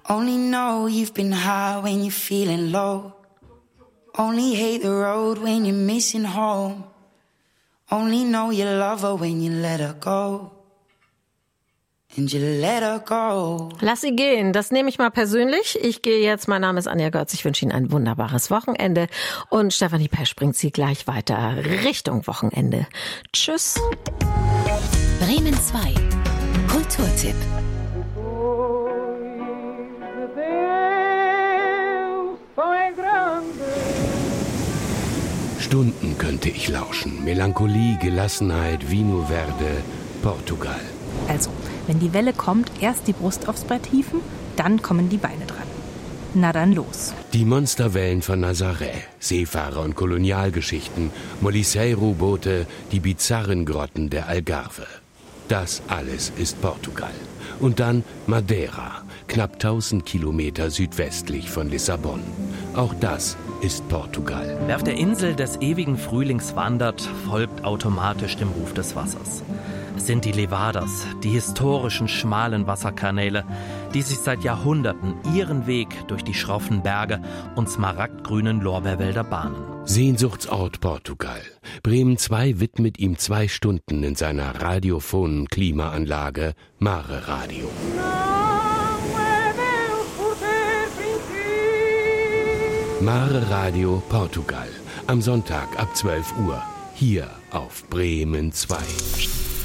Only know you've been high when you're feeling low. Only hate the road when you're missing home. Only know you love her when you let her go. And you let her go. Lass sie gehen, das nehme ich mal persönlich. Ich gehe jetzt, mein Name ist Anja Götz, ich wünsche Ihnen ein wunderbares Wochenende. Und Stefanie Pesch bringt Sie gleich weiter Richtung Wochenende. Tschüss. Bremen 2. Kulturtipp. Stunden könnte ich lauschen. Melancholie, Gelassenheit, Vino Verde, Portugal. Also, wenn die Welle kommt, erst die Brust aufs Brett hieven, dann kommen die Beine dran. Na dann los. Die Monsterwellen von Nazaré, Seefahrer- und Kolonialgeschichten, Molisseiro-Boote, die bizarren Grotten der Algarve. Das alles ist Portugal. Und dann Madeira, knapp 1000 Kilometer südwestlich von Lissabon. Auch das ist Portugal. Wer auf der Insel des ewigen Frühlings wandert, folgt automatisch dem Ruf des Wassers. Es sind die Levadas, die historischen schmalen Wasserkanäle, die sich seit Jahrhunderten ihren Weg durch die schroffen Berge und smaragdgrünen Lorbeerwälder bahnen. Sehnsuchtsort Portugal. Bremen 2 widmet ihm 2 Stunden in seiner radiophonen Klimaanlage Mare Radio. Mare Radio Portugal. Am Sonntag ab 12 Uhr. Hier auf Bremen 2.